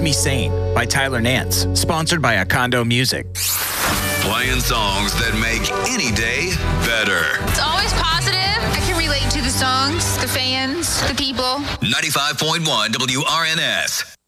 Me Sane by Tyler Nance, sponsored by Acondo Music. Playing songs that make any day better. It's always positive. I can relate to the songs, the fans, the people. 95.1 WRNS.